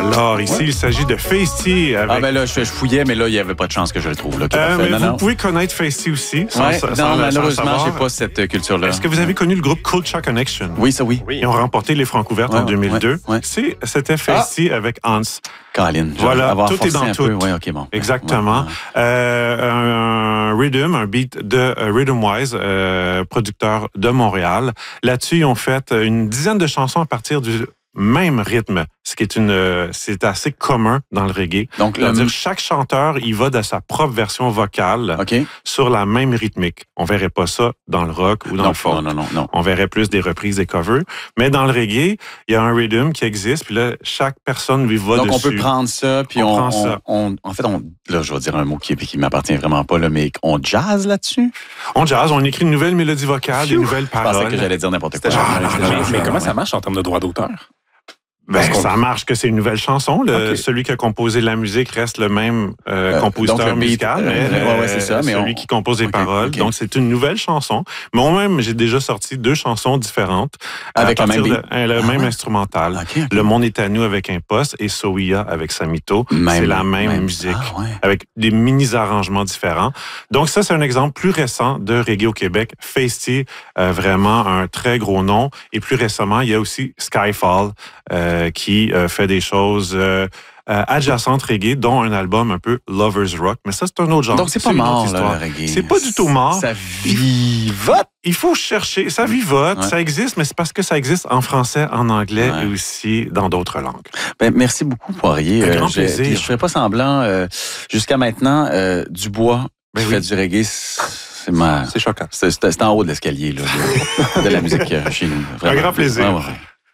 Alors, ici, il s'agit de Feisty. Avec... Ah, ben là, je fouillais, mais là, il n'y avait pas de chance que je le trouve. Là, mais vous pouvez connaître Feisty aussi. Non, malheureusement, je n'ai pas cette culture-là. Est-ce que vous avez connu le groupe Culture Connection? Oui, ça oui. Ils ont remporté les Francs ouvertes en 2002. C'était Feisty avec Hans. Caroline, voilà, tout est dans tout. Oui, OK, bon. Exactement. Un rhythm, un beat de Rhythmwise, producteur de Montréal. Là-dessus, ils ont fait une dizaine de chansons à partir du même rythme, ce qui est c'est assez commun dans le reggae. Donc, c'est-à-dire chaque chanteur, il va de sa propre version vocale sur la même rythmique. On verrait pas ça dans le rock ou dans le folk. Non. On verrait plus des reprises, des covers. Mais dans le reggae, il y a un rhythm qui existe, puis là, chaque personne lui va dessus. Donc, on peut prendre ça, puis en fait, là, je vais dire un mot qui m'appartient vraiment pas, là, mais on jazz là-dessus? On jazz, on écrit une nouvelle mélodie vocale, des nouvelles paroles. Je pensais que j'allais dire n'importe quoi. Mais comment ça marche en termes de droit d'auteur? Ça marche que c'est une nouvelle chanson. Celui qui a composé la musique reste le même compositeur musical, mais c'est ça, celui qui compose les paroles. Donc, c'est une nouvelle chanson. Moi-même, j'ai déjà sorti 2 chansons différentes avec le même instrumental. Le Monde est à nous avec un poste et Soia avec Samito. C'est la même musique avec des mini-arrangements différents. Donc, ça, c'est un exemple plus récent de reggae au Québec. Feisty, vraiment un très gros nom. Et plus récemment, il y a aussi Skyfall, qui fait des choses adjacentes reggae, dont un album un peu Lovers Rock. Mais ça, c'est un autre genre. Donc, c'est pas mort, là, le reggae. C'est pas du tout mort. Ça vivote. Il faut chercher. Ça vivote, ça existe, mais c'est parce que ça existe en français, en anglais et aussi dans d'autres langues. Ben, merci beaucoup, Poirier. Un grand plaisir. Je ne ferai pas semblant. Jusqu'à maintenant, Dubois qui fait du reggae, c'est choquant. C'est en haut de l'escalier là, de la musique chez nous. Vraiment. Un grand plaisir. Vraiment.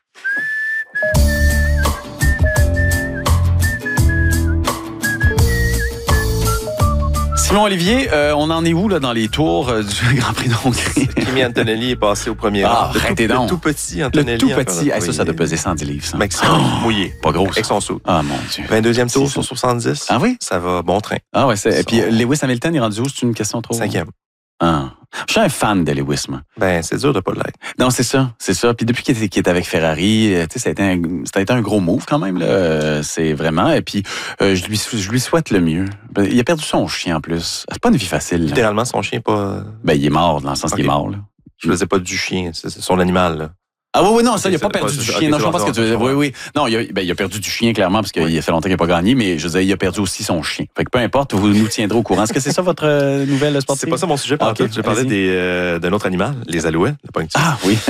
Simon Olivier, on en est où là dans les tours du Grand Prix d'Hongrie? Kimi Antonelli est passé au premier rang. Le tout petit Antonelli. Le tout petit. Ça doit peser 110 livres. Ça. Maximum mouillé. Pas gros. Avec son saut. Ah mon Dieu. 22e tour sur 70. Ah oui? Ça va bon train. Ah ouais. Et puis Lewis Hamilton est rendu où? C'est une question trop? 5e. Ah. Je suis un fan de Lewis, moi. Ben, c'est dur de pas l'être. Non, c'est ça. Puis depuis qu'il est avec Ferrari, tu sais, ça a été un gros move quand même, là. C'est vraiment. Et puis, je lui souhaite le mieux. Il a perdu son chien en plus. C'est pas une vie facile. Là. Littéralement, son chien pas. Ben, il est mort, dans le sens qu'il est mort, là. Je faisais pas du chien, c'est son animal, là. Ah oui, non, ça, il n'a pas perdu du chien. Non, je pense que tu veux dire. Oui. Non, il a perdu du chien, clairement, parce qu'il a fait longtemps qu'il n'a pas gagné, mais je veux dire, il a perdu aussi son chien. Fait que peu importe, vous nous tiendrez au courant. Est-ce que c'est ça votre nouvelle sportive? C'est pas ça mon sujet, par contre. Je parlais d'un autre animal, les alouettes. Ah oui.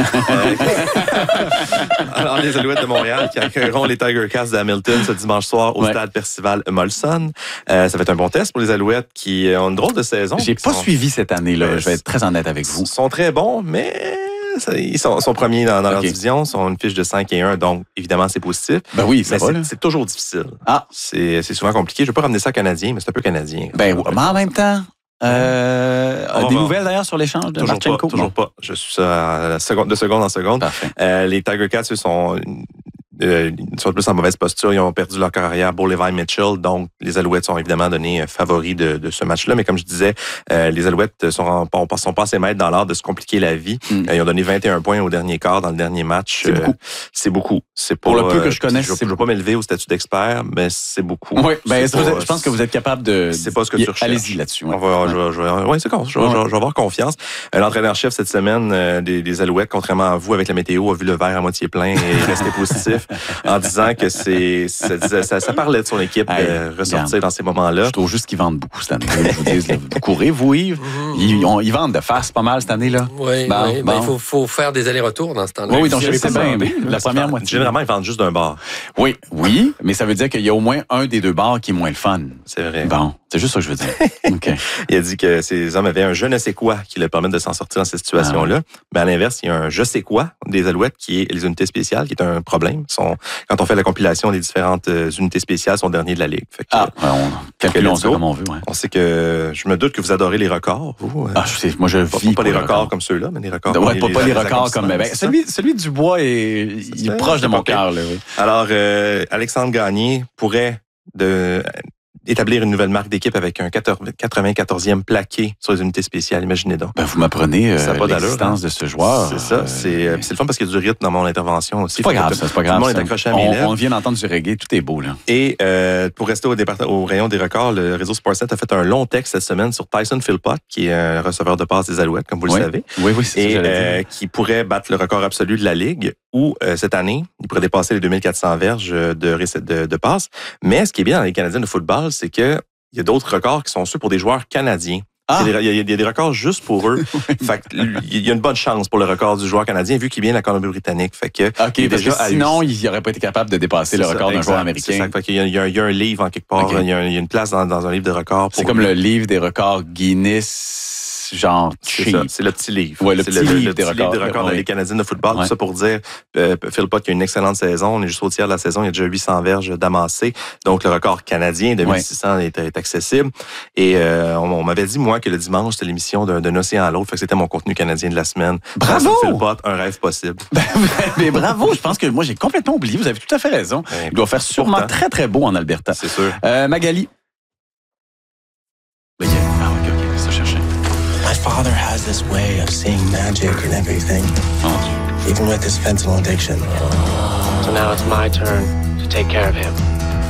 Alors, les Alouettes de Montréal qui accueilleront les Tiger Cats de Hamilton ce dimanche soir au stade Percival Molson. Ça va être un bon test pour les Alouettes qui ont une drôle de saison. J'ai pas suivi cette année-là, je vais être très honnête avec vous. Ils sont très bons, mais ils sont premiers dans leur division, ils ont une fiche de 5-1, donc évidemment c'est positif. Ben oui, ça va. C'est toujours difficile. Ah. C'est souvent compliqué. Je ne veux pas ramener ça canadien, mais c'est un peu canadien. Ben, mais en même temps... des nouvelles d'ailleurs sur l'échange de Marchenko? Toujours pas. Je suis ça de seconde en seconde. Parfait. Les Tiger Cats, eux, sont plus en mauvaise posture. Ils ont perdu leur carrière pour Levi Mitchell. Donc, les Alouettes sont évidemment donnés favoris de ce match-là. Mais comme je disais, les Alouettes sont pas assez maîtres dans l'art de se compliquer la vie. Ils ont donné 21 points au dernier quart dans le dernier match. C'est beaucoup. C'est pour le peu que je connais. Je ne veux pas m'élever au statut d'expert, mais c'est beaucoup. Oui, je pense que vous êtes capable de... C'est pas ce que tu recherches. Allez-y là-dessus. C'est con. Je vais avoir confiance. L'entraîneur-chef cette semaine des Alouettes, contrairement à vous avec la météo, a vu le verre à moitié plein et est resté positif en disant que ça parlait de son équipe de ressortir dans ces moments-là. Je trouve juste qu'ils vendent beaucoup cette année. Je vous dis, vous courez, vous, Yves? Ils vendent de face pas mal cette année-là. Oui, il faut faire des allers-retours dans ce temps-là. Oui, donc je sais bien. La première moitié. Généralement, ils vendent juste d'un bar. Oui, mais ça veut dire qu'il y a au moins un des deux bars qui est moins le fun. C'est vrai. Bon, c'est juste ça que je veux dire. OK. Il a dit que ces hommes avaient un je ne sais quoi qui leur permet de s'en sortir dans cette situation-là. Mais à l'inverse, il y a un je sais quoi des Alouettes qui est les unités spéciales, qui est un problème. Quand on fait la compilation des différentes unités spéciales, sont derniers de la Ligue. Fait que, on calcule ça comme on veut. On sait que je me doute que vous adorez les records, vous. Moi, je vis pas les records comme ceux-là, mais les records. Pas les records comme. Celui du bois il est proche de mon cœur. Alors, Alexandre Gagné pourrait établir une nouvelle marque d'équipe avec un 94e plaqué sur les unités spéciales. Imaginez donc. Ben, vous m'apprenez l'existence de ce joueur. C'est ça. C'est le fun parce qu'il y a du rythme dans mon intervention aussi. C'est pas grave, c'est pas grave. Tout le monde est accroché à mes lèvres. On vient d'entendre du reggae, tout est beau, là. Et pour rester au rayon des records, le réseau Sportsnet a fait un long texte cette semaine sur Tyson Philpott, qui est un receveur de passe des Alouettes, comme vous le savez. Oui, c'est ça. Et qui pourrait battre le record absolu de la Ligue, où cette année, il pourrait dépasser les 2400 verges de passes. Mais ce qui est bien dans les Canadiens de football, c'est que il y a d'autres records qui sont ceux pour des joueurs canadiens. Il y a des records juste pour eux. Fait que, il y a une bonne chance pour le record du joueur canadien, vu qu'il vient de la Colombie-Britannique. Fait que, parce que sinon, il n'aurait pas été capable de dépasser le record d'un joueur américain. C'est ça. Fait qu'il y a un livre en quelque part. Il y a une place dans un livre de records. C'est comme le livre des records Guinness. Genre cheap. C'est le petit livre. Ouais, c'est le petit livre des records des Canadiens de football. Tout ça pour dire, Philpott qui a une excellente saison. On est juste au tiers de la saison. Il y a déjà 800 verges d'amassées. Donc, le record canadien de 1600 est accessible. Et on m'avait dit, moi, que le dimanche, c'était l'émission d'un océan à l'autre. Fait que c'était mon contenu canadien de la semaine. Bravo! Philpott, un rêve possible. Mais bravo! Je pense que moi, j'ai complètement oublié. Vous avez tout à fait raison. Il doit faire sûrement très, très beau en Alberta. C'est sûr. Magali. My father has this way of seeing magic in everything, even with his fentanyl addiction. So now it's my turn to take care of him.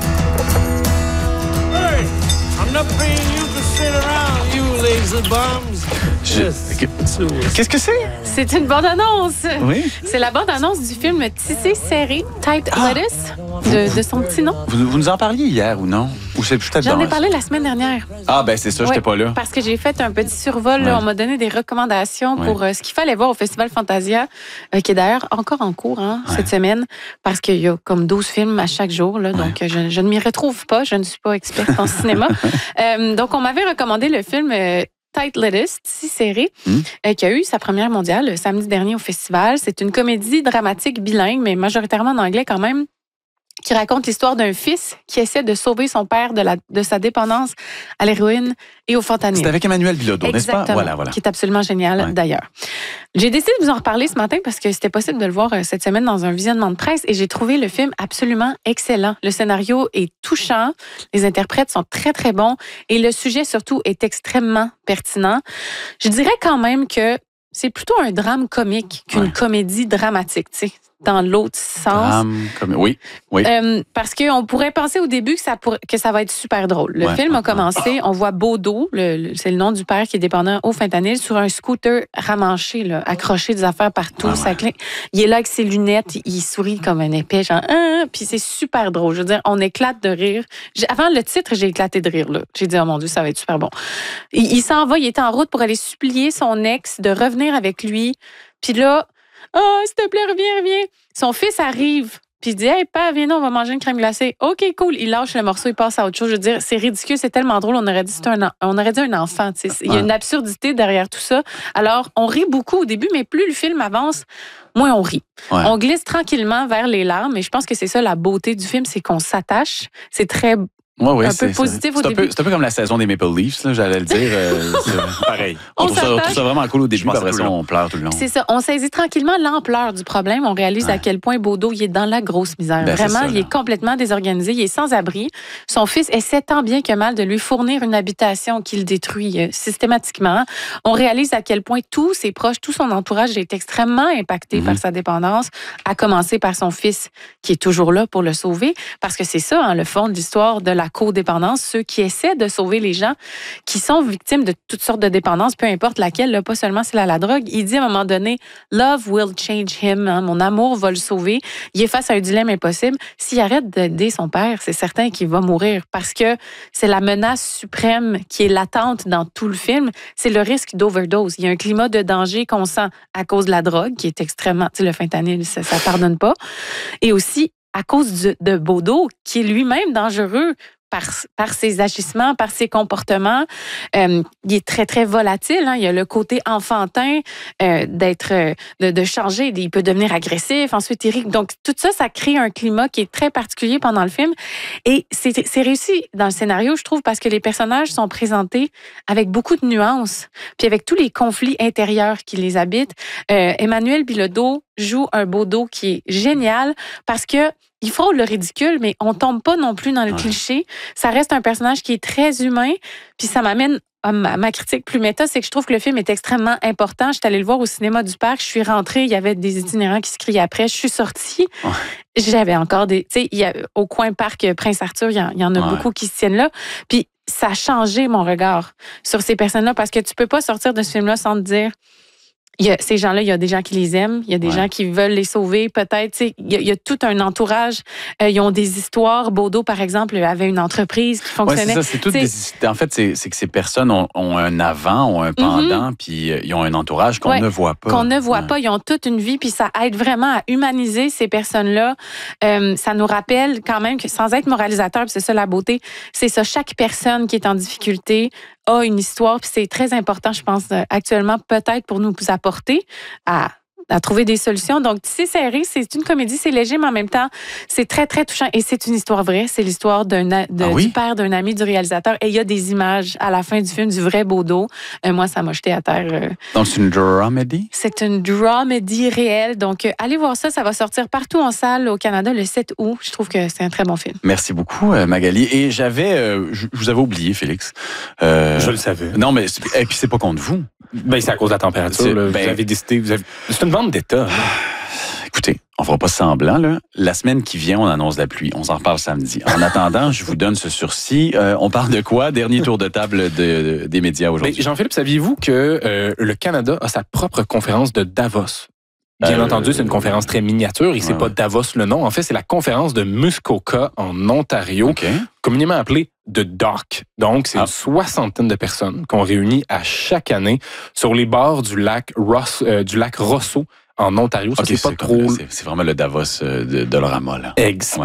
Hey, I'm not paying you to sit around, you lazy bums. Qu'est-ce que c'est? C'est une bande-annonce. Oui. C'est la bande-annonce du film Tissé serré, Tight Lettuce, de son petit nom. Vous nous en parliez hier ou non? Ou c'est peut-être J'en ai parlé la semaine dernière. Ah, ben c'est ça, j'étais pas là. Parce que j'ai fait un petit survol. Là, on m'a donné des recommandations pour ce qu'il fallait voir au Festival Fantasia, qui est d'ailleurs encore en cours cette semaine, parce qu'il y a comme 12 films à chaque jour. Là, donc, je ne m'y retrouve pas. Je ne suis pas experte en cinéma. Donc, on m'avait recommandé le film Tight Lettuce, Tissé serré, qui a eu sa première mondiale le samedi dernier au festival. C'est une comédie dramatique bilingue, mais majoritairement en anglais quand même, qui raconte l'histoire d'un fils qui essaie de sauver son père de sa dépendance à l'héroïne et au fentanyl. C'est avec Emmanuel Bilodeau, n'est-ce pas? Voilà. Qui est absolument génial, d'ailleurs. J'ai décidé de vous en reparler ce matin parce que c'était possible de le voir cette semaine dans un visionnement de presse et j'ai trouvé le film absolument excellent. Le scénario est touchant, les interprètes sont très, très bons et le sujet, surtout, est extrêmement pertinent. Je dirais quand même que c'est plutôt un drame comique qu'une comédie dramatique, tu sais, dans l'autre sens. Oui. Parce qu'on pourrait penser au début que ça va être super drôle. Le film a commencé, on voit Bodo, c'est le nom du père qui est dépendant au fentanyl, sur un scooter ramanché, là, accroché des affaires partout. Il est là avec ses lunettes, il sourit comme un épais, genre, puis c'est super drôle. Je veux dire, on éclate de rire. Avant le titre, j'ai éclaté de rire, là. J'ai dit, oh mon Dieu, ça va être super bon. Il s'en va, il est en route pour aller supplier son ex de revenir avec lui. Puis là, s'il te plaît, reviens. Son fils arrive, puis il dit, hey, père, viens, on va manger une crème glacée. OK, cool. Il lâche le morceau, il passe à autre chose. Je veux dire, c'est ridicule, c'est tellement drôle. On aurait dit un enfant. Tu sais. Il y a une absurdité derrière tout ça. Alors, on rit beaucoup au début, mais plus le film avance, moins on rit. On glisse tranquillement vers les larmes, et je pense que c'est ça la beauté du film, c'est qu'on s'attache. C'est très un peu positif au début. C'est un peu comme la saison des Maple Leafs, là, j'allais le dire. Pareil. On trouve ça vraiment cool au début, après ça, on pleure tout le long. C'est ça. On saisit tranquillement l'ampleur du problème. On réalise à quel point Bodo, il est dans la grosse misère. Vraiment, il est complètement désorganisé. Il est sans abri. Son fils essaie tant bien que mal de lui fournir une habitation qu'il détruit systématiquement. On réalise à quel point tous ses proches, tout son entourage est extrêmement impacté par sa dépendance, à commencer par son fils qui est toujours là pour le sauver. Parce que c'est ça, le fond de l'histoire de la codépendance, ceux qui essaient de sauver les gens qui sont victimes de toutes sortes de dépendances, peu importe laquelle, là, pas seulement c'est la drogue. Il dit à un moment donné, « Love will change him », mon amour va le sauver. Il est face à un dilemme impossible. S'il arrête d'aider son père, c'est certain qu'il va mourir parce que c'est la menace suprême qui est latente dans tout le film. C'est le risque d'overdose. Il y a un climat de danger qu'on sent à cause de la drogue, qui est extrêmement... Tu sais, le fentanyl, ça pardonne pas. Et aussi à cause de Bodo, qui est lui-même dangereux par ses agissements, par ses comportements. Il est très, très volatile. Il y a le côté enfantin de changer. Il peut devenir agressif, ensuite irritant. Donc, tout ça, ça crée un climat qui est très particulier pendant le film. Et c'est réussi dans le scénario, je trouve, parce que les personnages sont présentés avec beaucoup de nuances, puis avec tous les conflits intérieurs qui les habitent. Emmanuel Bilodeau joue un Bodo qui est génial parce que il frôle le ridicule, mais on tombe pas non plus dans le cliché. Ça reste un personnage qui est très humain, puis ça m'amène à ma critique plus méta, c'est que je trouve que le film est extrêmement important. Je suis allée le voir au cinéma du Parc, je suis rentrée, il y avait des itinérants qui se criaient après, je suis sortie. J'avais encore des... Tu sais, au coin Parc Prince-Arthur, il y en a beaucoup qui se tiennent là. Puis ça a changé mon regard sur ces personnes-là, parce que tu peux pas sortir de ce film-là sans te dire... Ces gens-là, il y a des gens qui les aiment, il y a des gens qui veulent les sauver, peut-être. Il y a tout un entourage. Ils ont des histoires. Bodo, par exemple, avait une entreprise qui fonctionnait. Ouais, c'est ça. En fait, c'est que ces personnes ont un avant, ont un pendant, puis ils ont un entourage qu'on ne voit pas. Qu'on ne voit pas. Ils ont toute une vie, puis ça aide vraiment à humaniser ces personnes-là. Ça nous rappelle quand même que, sans être moralisateur, puis c'est ça la beauté, c'est ça. Chaque personne qui est en difficulté a une histoire, puis c'est très important, je pense, actuellement, peut-être pour nous apporter à trouver des solutions. Donc, Tissé serré, c'est une comédie, c'est léger, mais en même temps, c'est très, très touchant. Et c'est une histoire vraie. C'est l'histoire du père d'un ami du réalisateur. Et il y a des images à la fin du film du vrai Bodo. Moi, ça m'a jeté à terre. Donc, c'est une dramedy? C'est une dramedy réelle. Donc, allez voir ça. Ça va sortir partout en salle au Canada le 7 août. Je trouve que c'est un très bon film. Merci beaucoup, Magali. Et je vous avais oublié, Félix. Je le savais. Non, mais et puis c'est pas contre vous. Ben, c'est à cause de la température. Vous avez décidé... C'est une vente d'État. Écoutez, on fera pas semblant. Là. La semaine qui vient, on annonce la pluie. On s'en reparle samedi. En attendant, je vous donne ce sursis. On parle de quoi? Dernier tour de table des médias aujourd'hui. Jean-Philippe, saviez-vous que le Canada a sa propre conférence de Davos? Bien entendu, c'est une conférence très miniature et c'est pas Davos le nom. En fait, c'est la conférence de Muskoka en Ontario, communément appelée de DOC. Donc, c'est une soixantaine de personnes qu'on réunit à chaque année sur les bords du lac Rosso en Ontario. Ça, c'est pas trop... C'est vraiment le Davos de Dollarama, là.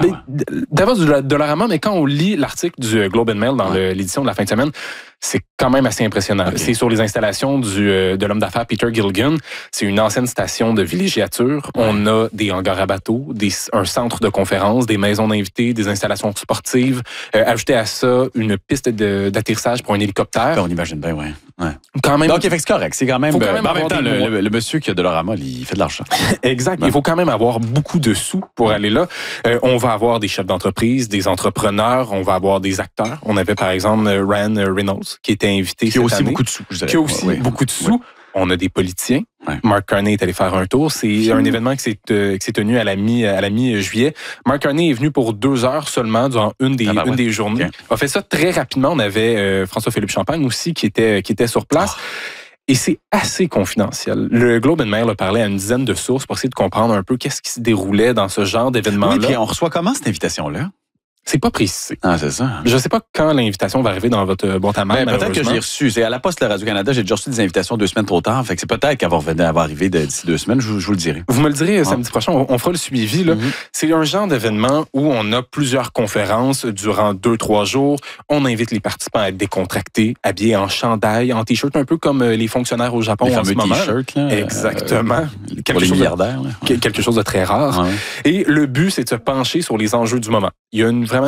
Davos de Dollarama, mais quand on lit l'article du Globe and Mail dans l'édition de la fin de semaine, c'est quand même assez impressionnant. C'est sur les installations de l'homme d'affaires Peter Gilligan. C'est une ancienne station de villégiature. On a des hangars à bateaux, un centre de conférence, des maisons d'invités, des installations sportives. Ajouter à ça une piste d'atterrissage pour un hélicoptère. On imagine bien, Quand même. Donc, c'est correct. C'est quand même... en même temps, le monsieur qui a de Dollarama, il fait de l'argent. Exact. Il faut quand même avoir beaucoup de sous pour aller là. On va avoir des chefs d'entreprise, des entrepreneurs, on va avoir des acteurs. On avait, par exemple, Ryan Reynolds, qui était invité cette année. Qui a aussi beaucoup de sous, je dirais. Qui a aussi beaucoup de sous. On a des politiciens. Mark Carney est allé faire un tour. C'est un événement qui s'est tenu à la mi-juillet. Mark Carney est venu pour 2 heures seulement durant une des journées. On a fait ça très rapidement. On avait François-Philippe Champagne aussi qui était sur place. Et c'est assez confidentiel. Le Globe and Mail a parlé à une dizaine de sources pour essayer de comprendre un peu qu'est-ce qui se déroulait dans ce genre d'événement-là. Oui, puis on reçoit comment cette invitation-là? C'est pas précisé. C'est ça. Je sais pas quand l'invitation va arriver dans votre boîte à mail. Peut-être que j'ai reçu. C'est à la Poste, le Radio-Canada, j'ai déjà reçu des invitations 2 semaines trop tard. Fait que c'est peut-être qu'elle va arriver d'ici 2 semaines. Je vous le dirai. Vous me le direz samedi prochain. On fera le suivi. Là. C'est un genre d'événement où on a plusieurs conférences durant 2-3 jours. On invite les participants à être décontractés, habillés en chandail, en t-shirt, un peu comme les fonctionnaires au Japon en ce moment. T-shirt, là. Exactement. Pour les milliardaires. Quelque chose de très rare. Et le but, c'est de se pencher sur les enjeux du moment. Il y a vraiment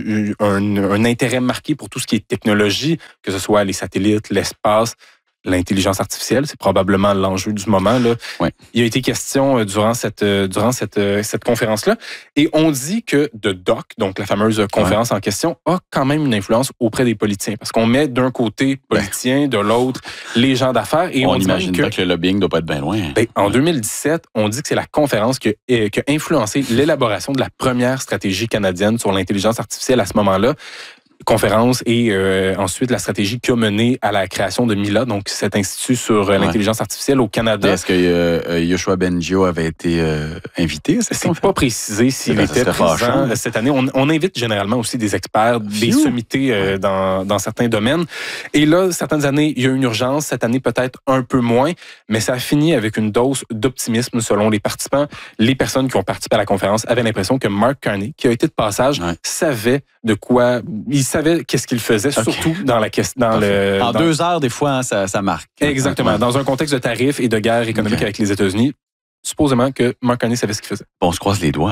un intérêt marqué pour tout ce qui est technologie, que ce soit les satellites, l'espace, l'intelligence artificielle, c'est probablement l'enjeu du moment. Là. Il a été question durant cette conférence-là. Et on dit que The Doc, donc la fameuse conférence en question, a quand même une influence auprès des politiciens. Parce qu'on met d'un côté politiciens, de l'autre les gens d'affaires. Et on imagine pas que le lobbying doit pas être bien loin. En 2017, on dit que c'est la conférence qui a influencé l'élaboration de la première stratégie canadienne sur l'intelligence artificielle à ce moment-là. Conférence et ensuite la stratégie qui a mené à la création de Mila, donc cet institut sur l'intelligence artificielle au Canada. Est-ce que Yoshua Bengio avait été invité? C'est pas précisé s'il était présent cette année. On invite généralement aussi des experts, des sommités dans certains domaines. Et là, certaines années, il y a une urgence. Cette année, peut-être un peu moins, mais ça a fini avec une dose d'optimisme selon les participants. Les personnes qui ont participé à la conférence avaient l'impression que Mark Carney, qui a été de passage, savait de quoi... Il savait qu'est-ce qu'il faisait, surtout dans la question. En 2 heures, des fois, ça marque. Exactement. Dans un contexte de tarifs et de guerre économique avec les États-Unis, supposément que Mark Carney savait ce qu'il faisait. Bon, on se croise les doigts.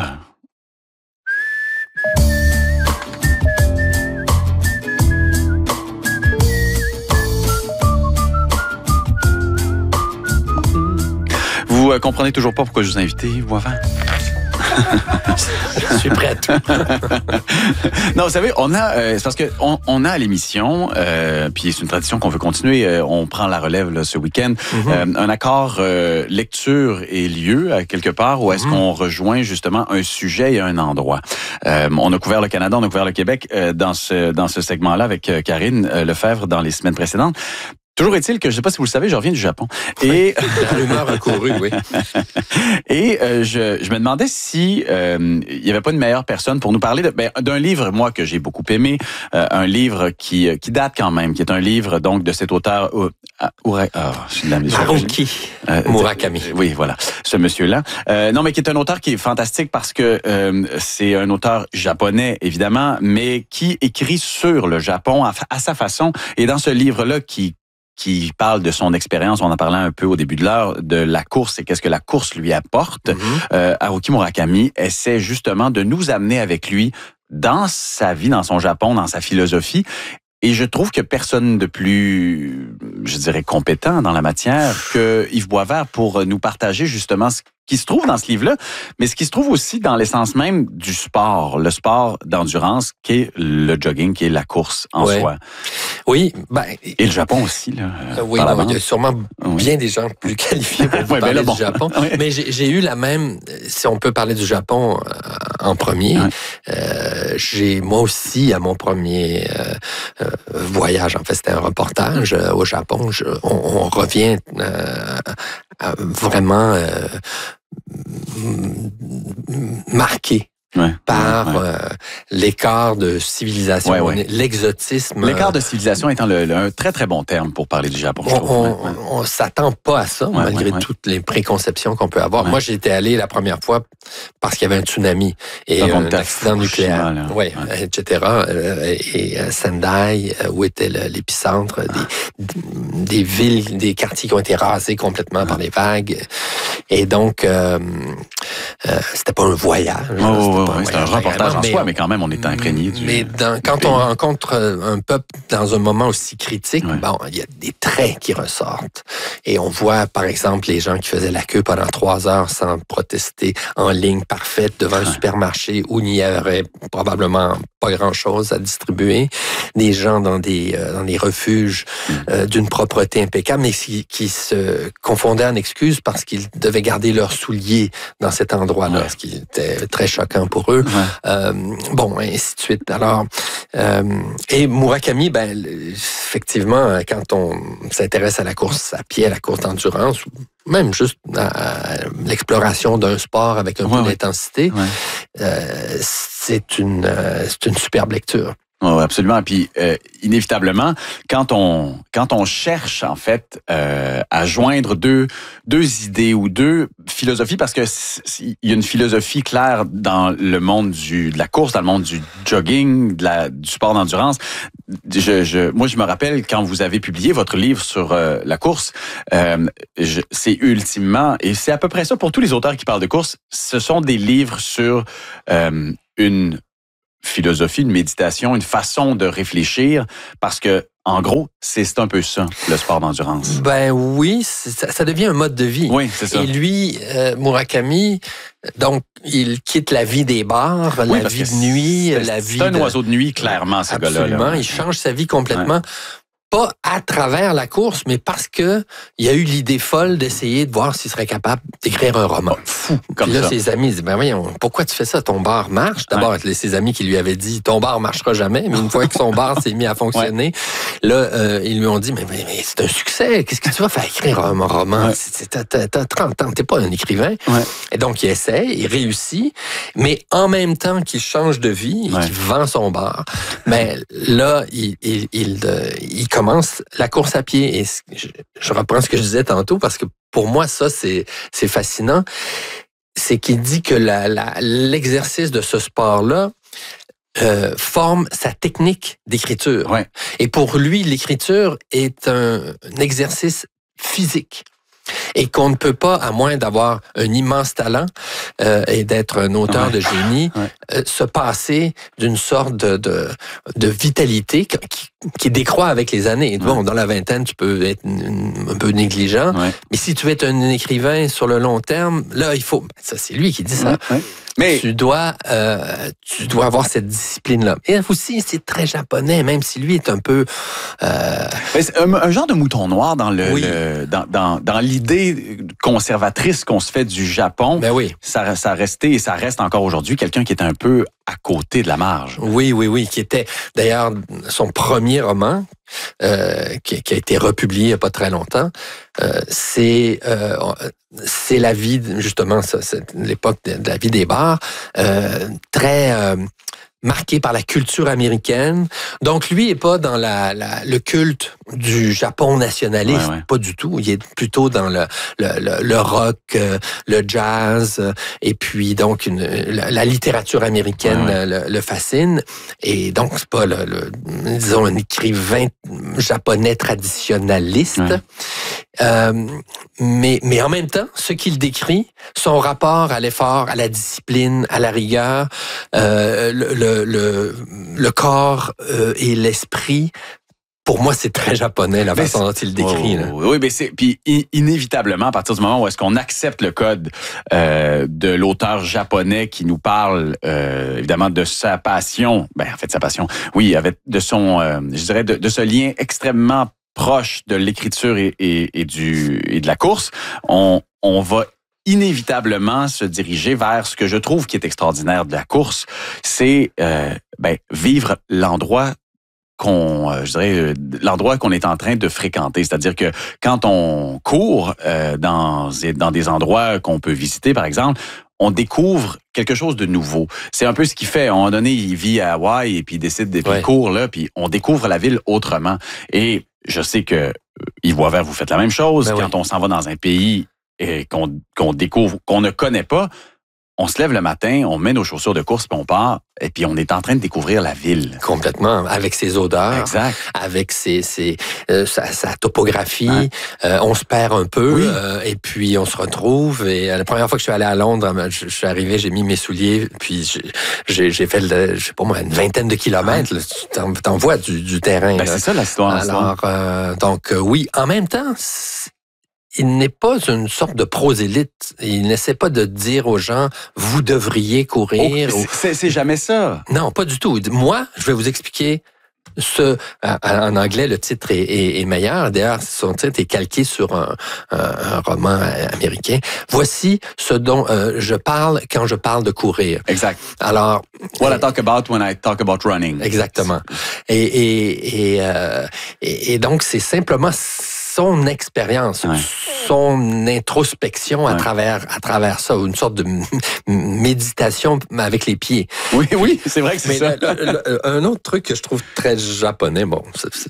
Vous comprenez toujours pas pourquoi je vous ai invité, vous, avant? Je suis prêt à tout. Non, vous savez, c'est parce que on a à l'émission, puis c'est une tradition qu'on veut continuer, on prend la relève là, ce week-end, un accord lecture et lieu à quelque part où est-ce qu'on rejoint justement un sujet et un endroit. On a couvert le Canada, on a couvert le Québec dans ce segment-là avec Karine Lefebvre dans les semaines précédentes. Toujours est-il que, je ne sais pas si vous le savez, je reviens du Japon. Et la rumeur a couru, oui. Et je me demandais si il n'y avait pas une meilleure personne pour nous parler d'un livre, moi, que j'ai beaucoup aimé, un livre qui date quand même, qui est un livre donc de cet auteur Haruki Murakami. Oui, voilà, ce monsieur-là. Non, mais qui est un auteur qui est fantastique parce que c'est un auteur japonais, évidemment, mais qui écrit sur le Japon à sa façon. Et dans ce livre-là, qui parle de son expérience, on en parlait un peu au début de l'heure, de la course et qu'est-ce que la course lui apporte. Haruki Murakami essaie justement de nous amener avec lui dans sa vie, dans son Japon, dans sa philosophie. Et je trouve que personne de plus, je dirais, compétent dans la matière que Yves Boisvert pour nous partager justement ce qui se trouve dans ce livre-là, mais ce qui se trouve aussi dans l'essence même du sport, le sport d'endurance qui est le jogging, qui est la course en soi. Oui. Et le Japon aussi. Là, oui, il y a sûrement bien des gens plus qualifiés pour vous parler du Japon. Oui. Mais j'ai eu la même, si on peut parler du Japon en premier, j'ai moi aussi, à mon premier voyage, en fait, c'était un reportage au Japon, on revient vraiment marqué par l'écart de civilisation, l'exotisme. L'écart de civilisation étant un très, très bon terme pour parler du Japon, je trouve. On s'attend pas à ça, malgré toutes les préconceptions qu'on peut avoir. Moi, j'étais allé la première fois parce qu'il y avait un tsunami et un accident nucléaire, etc. Et Sendai, où était l'épicentre, des villes, des quartiers qui ont été rasés complètement par les vagues. Et donc, c'était pas un voyage. C'est un reportage en soi, mais quand même, on est imprégné. Quand on rencontre un peuple dans un moment aussi critique, il y a des traits qui ressortent. Et on voit, par exemple, les gens qui faisaient la queue pendant 3 heures sans protester en ligne parfaite devant un supermarché où il n'y aurait probablement pas grand-chose à distribuer. Des gens dans des refuges d'une propreté impeccable, mais qui se confondaient en excuses parce qu'ils devaient garder leurs souliers dans cet endroit-là, ce qui était très choquant pour eux. Ainsi de suite. Alors, et Murakami, effectivement, quand on s'intéresse à la course à pied, à la course d'endurance, ou même juste à l'exploration d'un sport avec un peu d'intensité, c'est une superbe lecture. Oui, absolument. Puis inévitablement, quand on cherche en fait à joindre deux idées ou deux philosophies, parce que il y a une philosophie claire dans le monde de la course, dans le monde du jogging, du sport d'endurance. Moi, je me rappelle quand vous avez publié votre livre sur la course, c'est ultimement, et c'est à peu près ça pour tous les auteurs qui parlent de course, ce sont des livres sur une philosophie, une méditation, une façon de réfléchir, parce que en gros, c'est un peu ça, le sport d'endurance. Oui, ça devient un mode de vie. Oui, c'est ça. Et lui, Murakami, donc, il quitte la vie des bars, la vie de nuit, la vie... C'est un oiseau de nuit, clairement, ce gars-là. Absolument, il change sa vie complètement. Pas à travers la course, mais parce que il y a eu l'idée folle d'essayer de voir s'il serait capable d'écrire un roman. Fou. Comme là, ses amis disent, voyons, pourquoi tu fais ça? Ton bar marche. D'abord, ses amis qui lui avaient dit, ton bar marchera jamais. Mais une fois que son bar s'est mis à fonctionner, là, ils lui ont dit, mais c'est un succès. Qu'est-ce que tu vas faire écrire un roman? T'as 30 ans, t'es pas un écrivain. Et donc, il essaie, il réussit. Mais en même temps qu'il change de vie et qu'il vend son bar, mais là, il commence la course à pied. Et je reprends ce que je disais tantôt parce que pour moi, ça, c'est fascinant. C'est qu'il dit que l'exercice de ce sport-là forme sa technique d'écriture. Et pour lui, l'écriture est un exercice physique. Et qu'on ne peut pas, à moins d'avoir un immense talent et d'être un auteur de génie, se passer d'une sorte de vitalité qui décroît avec les années. Bon, dans la vingtaine, tu peux être un peu négligent, mais si tu veux être un écrivain sur le long terme, là, il faut... Ça, c'est lui qui dit ça. Mais tu dois avoir cette discipline-là. Et aussi, c'est très japonais, même si lui est un peu... C'est un genre de mouton noir dans dans l'idée conservatrice qu'on se fait du Japon. Ben oui. Ça restait et ça reste encore aujourd'hui quelqu'un qui est un peu à côté de la marge. Oui, qui était d'ailleurs son premier roman, qui a été republié il n'y a pas très longtemps. C'est la vie, justement, c'est l'époque de la vie des bars, très marquée par la culture américaine. Donc, lui est pas dans le culte du Japon nationaliste, pas du tout. Il est plutôt dans le rock, le jazz, et puis donc la littérature américaine le fascine. Et donc, c'est pas disons, un écrivain japonais traditionnaliste. Mais en même temps, ce qu'il décrit, son rapport à l'effort, à la discipline, à la rigueur, le corps et l'esprit, pour moi, c'est très japonais, la façon dont il décrit. Oui, mais puis inévitablement, à partir du moment où est-ce qu'on accepte le code de l'auteur japonais qui nous parle, évidemment, de sa passion, sa passion, de son, je dirais, de ce lien extrêmement proche de l'écriture et de la course, on va inévitablement se diriger vers ce que je trouve qui est extraordinaire de la course, c'est vivre l'endroit l'endroit qu'on est en train de fréquenter. C'est-à-dire que quand on court dans des endroits qu'on peut visiter, par exemple, on découvre quelque chose de nouveau. C'est un peu ce qu'il fait. À un moment donné, il vit à Hawaï et puis il décide de il court là, puis on découvre la ville autrement. Et je sais que Yves Boisvert, vous faites la même chose. Quand on s'en va dans un pays et qu'on découvre, qu'on ne connaît pas, on se lève le matin, on met nos chaussures de course, puis on part, et puis on est en train de découvrir la ville. Complètement, avec ses odeurs, exact, avec sa topographie. On se perd un peu, et puis on se retrouve. Et la première fois que je suis allé à Londres, je suis arrivé, j'ai mis mes souliers, puis j'ai fait, je sais pas moi, une vingtaine de kilomètres. Là, tu t'en vois du terrain. C'est ça l'histoire. Alors, donc oui, en même temps, il n'est pas une sorte de prosélyte. Il n'essaie pas de dire aux gens, vous devriez courir. C'est jamais ça. Non, pas du tout. Moi, je vais vous expliquer en anglais, le titre est meilleur. D'ailleurs, son titre est calqué sur un roman américain. Voici ce dont je parle quand je parle de courir. Exact. Alors, what I talk about when I talk about running. Exactement. Et donc, c'est simplement son expérience, son introspection à travers ça, une sorte de méditation avec les pieds. Oui, c'est vrai que c'est ça. Un autre truc que je trouve très japonais, bon,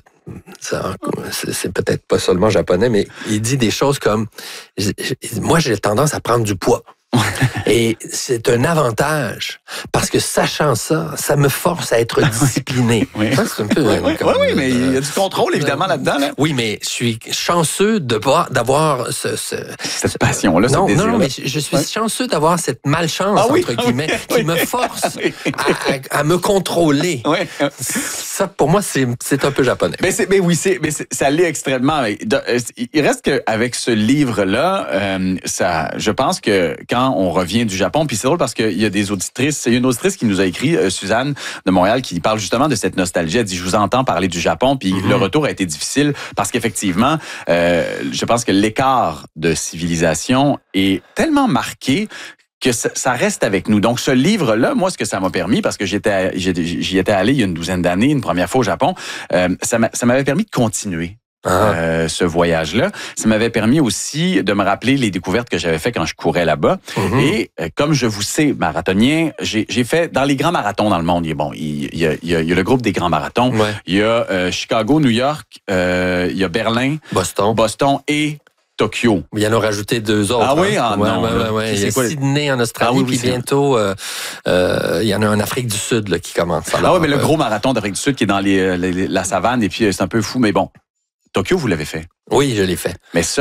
c'est peut-être pas seulement japonais, mais il dit des choses comme moi j'ai tendance à prendre du poids. Et c'est un avantage parce que sachant ça, ça me force à être discipliné. C'est un peu oui, mais il y a du contrôle évidemment là-dedans. Là. Oui, mais je suis chanceux d'avoir cette passion-là, non, mais je suis chanceux d'avoir cette malchance entre guillemets qui me force à me contrôler. Ça, pour moi, c'est un peu japonais. Mais ça l'est extrêmement. Il reste qu'avec ce livre-là, je pense que quand on revient du Japon, puis c'est drôle parce qu'il y a une auditrice qui nous a écrit, Suzanne de Montréal, qui parle justement de cette nostalgie. Elle dit, je vous entends parler du Japon, puis le retour a été difficile parce qu'effectivement, je pense que l'écart de civilisation est tellement marqué que ça reste avec nous. Donc, ce livre-là, moi, ce que ça m'a permis, parce que j'y étais allé il y a une douzaine d'années, une première fois au Japon, ça m'avait permis de continuer. Ce voyage-là. Ça m'avait permis aussi de me rappeler les découvertes que j'avais fait quand je courais là-bas. Et comme je vous sais, marathonien, j'ai fait dans les grands marathons dans le monde. Il y a le groupe des grands marathons. Il y a Chicago, New York, il y a Berlin, Boston et Tokyo. Il y en a rajouté 2 autres. Ah oui? Non. Il y a Sydney en Australie, puis bientôt, il y en a un en Afrique du Sud là, qui commence. Alors, mais le gros marathon d'Afrique du Sud qui est dans la savane, et puis c'est un peu fou, mais bon. Tokyo, vous l'avez fait? Oui, je l'ai fait. Mais ça,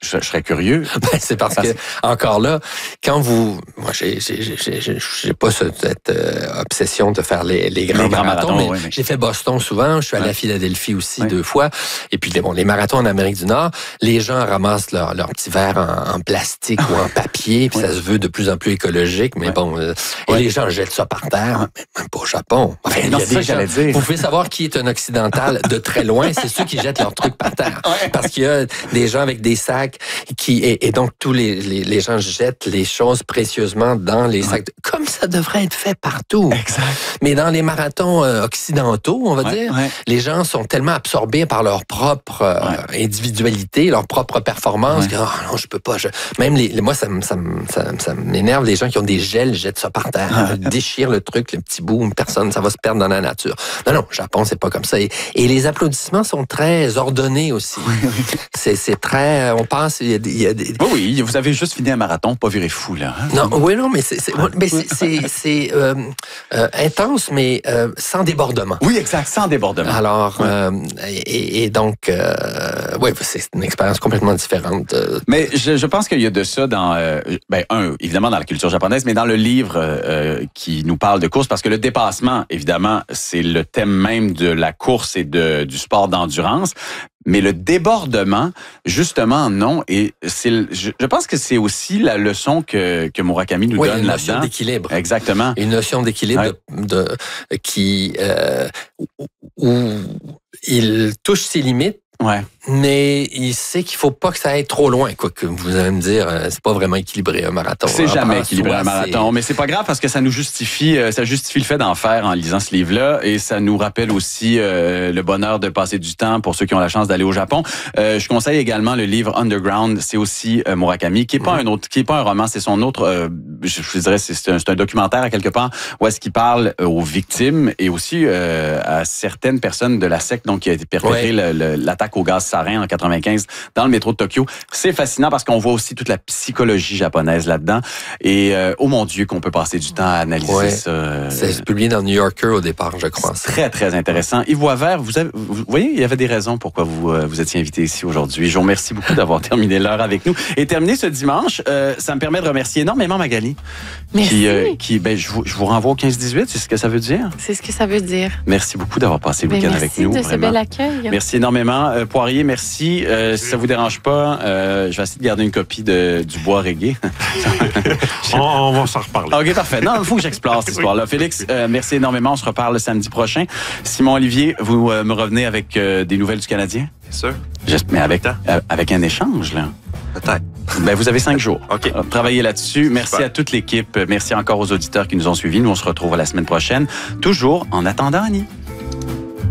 Je serais curieux. C'est parce que, encore là, quand moi, j'ai pas cette obsession de faire les grands marathons, mais j'ai fait Boston souvent. Je suis allé à Philadelphie aussi 2 fois. Et puis, les marathons en Amérique du Nord, les gens ramassent leur petit verre en plastique ou en papier, puis ça se veut de plus en plus écologique, mais bon. Et les gens jettent ça par terre, même pas au Japon. Enfin, il y a des gens, vous pouvez savoir qui est un occidental de très loin, c'est ceux qui jettent leurs trucs par terre. Parce qu'il y a des gens avec des sacs et donc tous les gens jettent les choses précieusement dans les sacs. Comme ça devrait être fait partout. Exact. Mais dans les marathons occidentaux, on va dire, les gens sont tellement absorbés par leur propre individualité, leur propre performance que non, je peux pas. Même moi, ça m'énerve les gens qui ont des gels, jettent ça par terre, déchirent le truc, le petit bout, personne, ça va se perdre dans la nature. Non, au Japon, c'est pas comme ça. Et les applaudissements sont très ordonnés aussi. C'est très, on pense, il y a des... Oui, vous avez juste fini un marathon, pas viré fou, là. Hein? Non, mais c'est intense, mais sans débordement. Oui, exact, sans débordement. Alors, et donc, c'est une expérience complètement différente. Mais je pense qu'il y a de ça dans, évidemment dans la culture japonaise, mais dans le livre qui nous parle de course, parce que le dépassement, évidemment, c'est le thème même de la course et du sport d'endurance. Mais le débordement, justement, non. Et je pense que c'est aussi la leçon que Murakami nous donne là-dedans. Une notion d'équilibre. Exactement. Une notion d'équilibre où il touche ses limites. Mais il sait qu'il faut pas que ça aille trop loin. Quoique vous allez me dire, c'est pas vraiment équilibré un marathon. C'est jamais équilibré un marathon, mais c'est pas grave parce que ça nous justifie, ça justifie le fait d'en faire en lisant ce livre-là, et ça nous rappelle aussi le bonheur de passer du temps pour ceux qui ont la chance d'aller au Japon. Je conseille également le livre Underground, c'est aussi Murakami, qui est pas un roman, c'est son autre. Je dirais c'est un documentaire à quelque part où est-ce qu'il parle aux victimes et aussi à certaines personnes de la secte donc qui a été perpétrée l'attaque au gaz sarin en 95 dans le métro de Tokyo. C'est fascinant parce qu'on voit aussi toute la psychologie japonaise là-dedans. Et oh mon Dieu, qu'on peut passer du temps à analyser ça. C'est publié dans New Yorker au départ, je crois. C'est très, très intéressant. Yves Boisvert, vous voyez, il y avait des raisons pourquoi vous étiez invité ici aujourd'hui. Je vous remercie beaucoup d'avoir terminé l'heure avec nous. Et terminé ce dimanche, ça me permet de remercier énormément Magali. Merci. Je vous renvoie au 15-18, c'est ce que ça veut dire? C'est ce que ça veut dire. Merci beaucoup d'avoir passé le week-end avec nous. Merci de ce bel accueil. Merci énormément. Poirier, merci. Si ça vous dérange pas, je vais essayer de garder une copie du bois reggae. On va s'en reparler. OK, parfait. Non, il faut que j'explore cette histoire-là. Félix, merci énormément. On se reparle le samedi prochain. Simon Olivier, vous me revenez avec des nouvelles du Canadien? Bien sûr. Mais avec un échange, là. Peut-être. Vous avez 5 jours. OK. Travaillez là-dessus. Merci à toute l'équipe. Merci encore aux auditeurs qui nous ont suivis. Nous, on se retrouve la semaine prochaine. Toujours en attendant Annie.